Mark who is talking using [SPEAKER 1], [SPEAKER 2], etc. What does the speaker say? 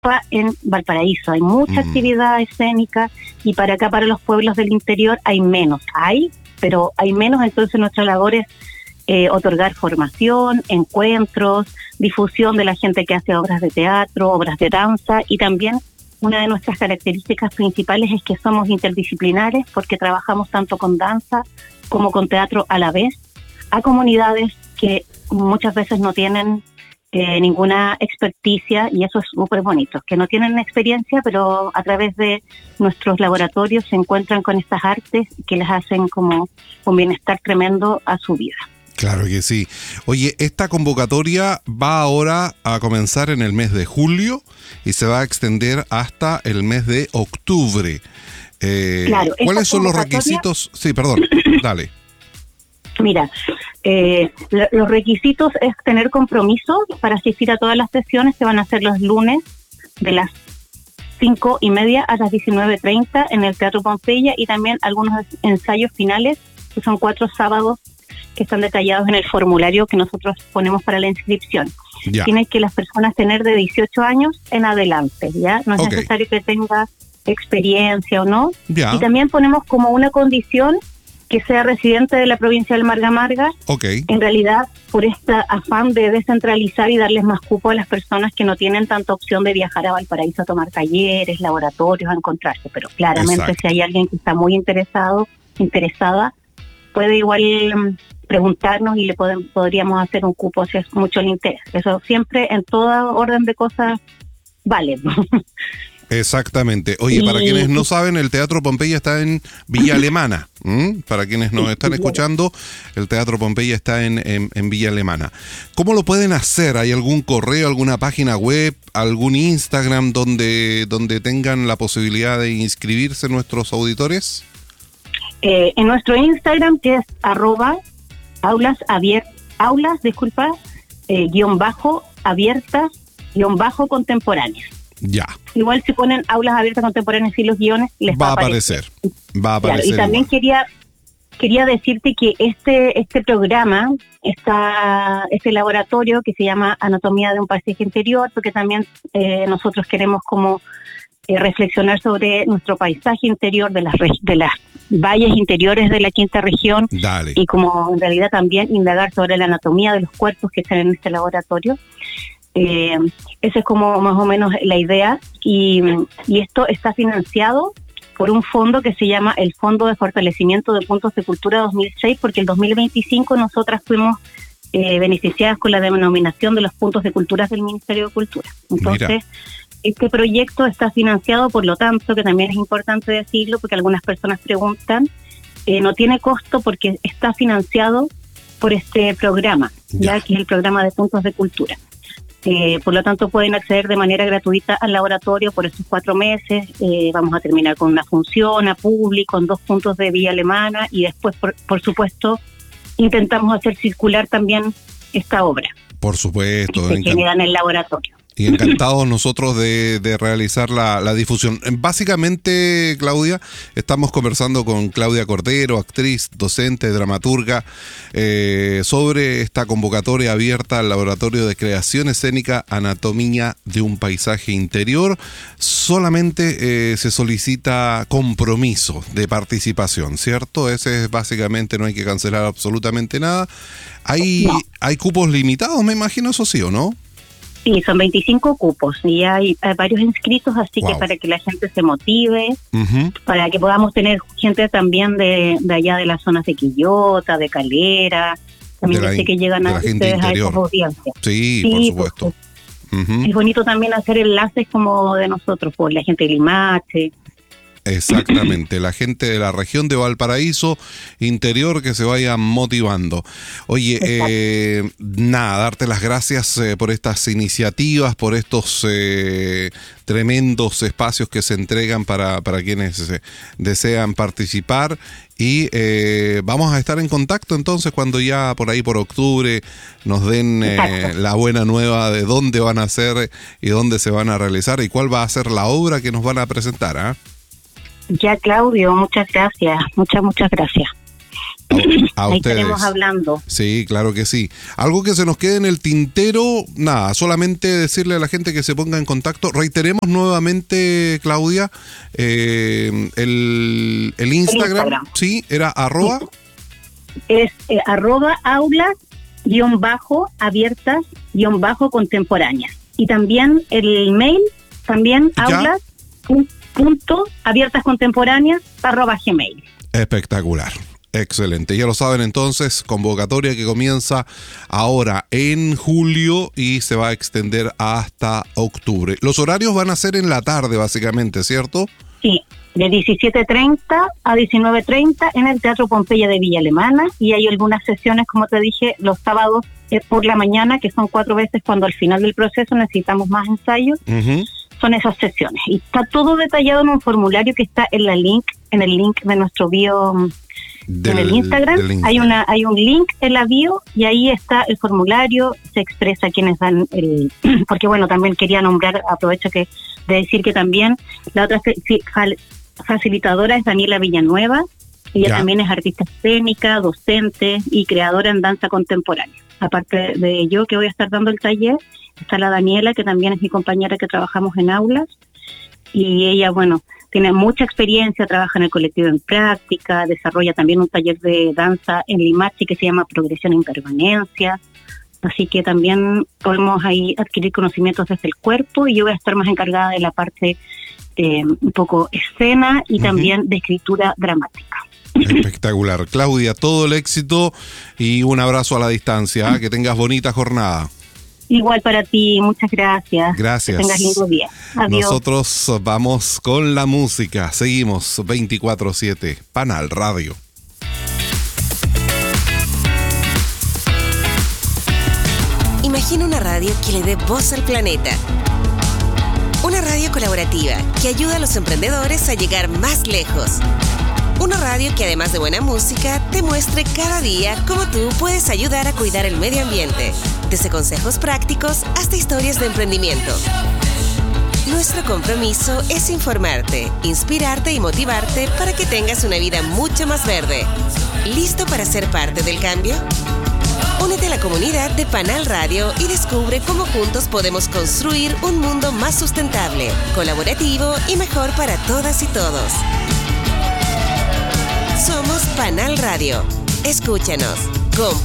[SPEAKER 1] en Valparaíso. Hay mucha actividad escénica y para acá, para los pueblos del interior, hay menos. Pero hay menos, entonces nuestra labor es otorgar formación, encuentros, difusión de la gente que hace obras de teatro, obras de danza, y también una de nuestras características principales es que somos interdisciplinares porque trabajamos tanto con danza como con teatro a la vez, a comunidades que muchas veces no tienen ninguna experticia, y eso es súper bonito, que no tienen experiencia, pero a través de nuestros laboratorios se encuentran con estas artes que les hacen como un bienestar tremendo a su vida.
[SPEAKER 2] Claro que sí. Oye, esta convocatoria va ahora a comenzar en el mes de julio y se va a extender hasta el mes de octubre.
[SPEAKER 1] Claro,
[SPEAKER 2] ¿cuáles son los requisitos? Sí, perdón, dale.
[SPEAKER 1] Mira, los requisitos es tener compromiso para asistir a todas las sesiones que van a ser los lunes de las 5:30 a las 19:30 en el Teatro Pompeya, y también algunos ensayos finales, que son 4 sábados que están detallados en el formulario que nosotros ponemos para la inscripción.
[SPEAKER 2] Ya.
[SPEAKER 1] Tienen que las personas tener de 18 años en adelante, ¿ya? No es necesario que tenga experiencia o no.
[SPEAKER 2] Ya.
[SPEAKER 1] Y también ponemos como una condición que sea residente de la provincia del Marga Marga, en realidad por este afán de descentralizar y darles más cupo a las personas que no tienen tanta opción de viajar a Valparaíso a tomar talleres, laboratorios, a encontrarse. Pero claramente si hay alguien que está muy interesada, puede igual preguntarnos y podríamos hacer un cupo si es mucho el interés. Eso siempre, en toda orden de cosas, vale.
[SPEAKER 2] Exactamente. Oye, para quienes no saben, el Teatro Pompeya está en Villa Alemana. Para quienes nos están escuchando, el Teatro Pompeya está en Villa Alemana. ¿Cómo lo pueden hacer? ¿Hay algún correo, alguna página web, algún Instagram donde tengan la posibilidad de inscribirse nuestros auditores?
[SPEAKER 1] En nuestro Instagram, que es _abiertas_contemporáneas.
[SPEAKER 2] Ya.
[SPEAKER 1] Igual si ponen aulas abiertas contemporáneas y los guiones, les va a aparecer.
[SPEAKER 2] Va a aparecer.
[SPEAKER 1] Claro, y también quería decirte que este programa, este laboratorio que se llama Anatomía de un Paisaje Interior, porque también nosotros queremos como reflexionar sobre nuestro paisaje interior de las valles interiores de la quinta región.
[SPEAKER 2] Dale.
[SPEAKER 1] Y como en realidad también indagar sobre la anatomía de los cuerpos que están en este laboratorio. Esa es como más o menos la idea, y esto está financiado por un fondo que se llama el Fondo de Fortalecimiento de Puntos de Cultura 2006, porque el 2025 nosotras fuimos beneficiadas con la denominación de los puntos de cultura del Ministerio de Cultura. Entonces, este proyecto está financiado, por lo tanto, que también es importante decirlo, porque algunas personas preguntan, no tiene costo porque está financiado por este programa, ya que es el programa de puntos de cultura. Por lo tanto, pueden acceder de manera gratuita al laboratorio por estos 4 meses. Vamos a terminar con una función a público en 2 puntos de Villa Alemana, y después, por supuesto, intentamos hacer circular también esta obra.
[SPEAKER 2] Por supuesto.
[SPEAKER 1] Que se genera en el laboratorio.
[SPEAKER 2] Y encantados nosotros de realizar la difusión. Básicamente, Claudia, estamos conversando con Claudia Cordero, actriz, docente, dramaturga, sobre esta convocatoria abierta al Laboratorio de Creación Escénica Anatomía de un Paisaje Interior. Solamente se solicita compromiso de participación, ¿cierto? Ese es básicamente, no hay que cancelar absolutamente nada. ¿Hay cupos limitados, me imagino, eso sí o no?
[SPEAKER 1] Sí, son 25 cupos y hay varios inscritos, así que para que la gente se motive, para que podamos tener gente también de allá de las zonas de Quillota, de Calera, también sé que llegan a ustedes a esas audiencias.
[SPEAKER 2] Sí, por supuesto.
[SPEAKER 1] Es bonito también hacer enlaces como de nosotros, por la gente de Limache.
[SPEAKER 2] Exactamente, la gente de la región de Valparaíso interior, que se vaya motivando. Oye, darte las gracias por estas iniciativas, por estos tremendos espacios que se entregan para quienes desean participar, y vamos a estar en contacto entonces cuando ya por ahí por octubre nos den la buena nueva de dónde van a ser y dónde se van a realizar y cuál va a ser la obra que nos van a presentar, ¿ah?
[SPEAKER 1] Ya, Claudio, muchas gracias, muchas gracias.
[SPEAKER 2] A
[SPEAKER 1] ahí
[SPEAKER 2] ustedes.
[SPEAKER 1] estaremos hablando.
[SPEAKER 2] Sí, claro que sí. Algo que se nos quede en el tintero, nada, solamente decirle a la gente que se ponga en contacto. Reiteremos nuevamente, Claudia, el Instagram, sí, era arroba.
[SPEAKER 1] Es aulas-abiertas-contemporáneas. Y también el mail, también aulas.abiertascontemporáneas@gmail.
[SPEAKER 2] Espectacular. Excelente, ya lo saben entonces, convocatoria que comienza ahora en julio y se va a extender hasta octubre. Los horarios van a ser en la tarde básicamente, ¿cierto?
[SPEAKER 1] Sí, de 17:30 a 19:30 en el Teatro Pompeya de Villa Alemana, y hay algunas sesiones, como te dije, los sábados por la mañana, que son 4 veces cuando al final del proceso necesitamos más ensayos.
[SPEAKER 2] Uh-huh.
[SPEAKER 1] Son esas sesiones. Y está todo detallado en un formulario que está en el link de nuestro bio en el Instagram. Hay un link en la bio y ahí está el formulario, se expresa quiénes dan porque bueno, también quería nombrar, aprovecho de decir que también la otra facilitadora es Daniela Villanueva. Ella también es artista escénica, docente y creadora en danza contemporánea. Aparte de yo, que voy a estar dando el taller, está la Daniela, que también es mi compañera que trabajamos en aulas, y ella, bueno, tiene mucha experiencia, trabaja en el colectivo en práctica, desarrolla también un taller de danza en Limache que se llama Progresión e Impermanencia, así que también podemos ahí adquirir conocimientos desde el cuerpo, y yo voy a estar más encargada de la parte un poco escena y también de escritura dramática.
[SPEAKER 2] Espectacular. Claudia, todo el éxito y un abrazo a la distancia. Que tengas bonita jornada.
[SPEAKER 1] Igual para ti, muchas gracias.
[SPEAKER 2] Gracias.
[SPEAKER 1] Que tengas lindo día. Adiós.
[SPEAKER 2] Nosotros vamos con la música. Seguimos 24/7. Panal Radio.
[SPEAKER 3] Imagina una radio que le dé voz al planeta. Una radio colaborativa que ayuda a los emprendedores a llegar más lejos. Una radio que, además de buena música, te muestre cada día cómo tú puedes ayudar a cuidar el medio ambiente, desde consejos prácticos hasta historias de emprendimiento. Nuestro compromiso es informarte, inspirarte y motivarte para que tengas una vida mucho más verde. ¿Listo para ser parte del cambio? Únete a la comunidad de Panal Radio y descubre cómo juntos podemos construir un mundo más sustentable, colaborativo y mejor para todas y todos. Somos Panal Radio. Escúchanos.